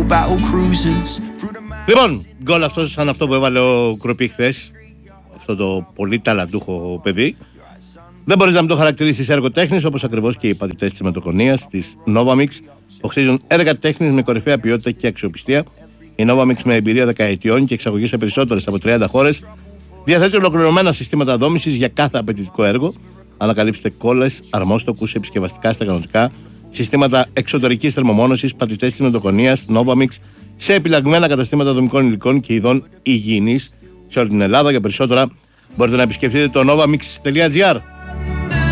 Λοιπόν, γκολ αυτό σαν αυτό που έβαλε ο Κροπή χθες. Αυτό το πολύ ταλαντούχο παιδί. Δεν μπορείς να μην το χαρακτηρίσεις έργο τέχνης, όπως ακριβώς και οι πατητές της μετοκονίας, της Novamix, οξύζουν έργα τέχνης με κορυφαία ποιότητα και αξιοπιστία. Η Novamix, με εμπειρία δεκαετιών και εξαγωγή σε περισσότερες από 30 χώρες, διαθέτει ολοκληρωμένα συστήματα δόμησης για κάθε απαιτητικό έργο. Ανακαλύψτε κόλλες, αρμόστοκους, επισκευαστικά στεγανωτικά, συστήματα εξωτερικής θερμομόνωσης, πατητές της μετοκονίας, Novamix, σε επιλεγμένα καταστήματα δομικών υλικών και ειδών υγιεινής σε όλη την Ελλάδα. Για περισσότερα μπορείτε να επισκεφτείτε το novamix.gr.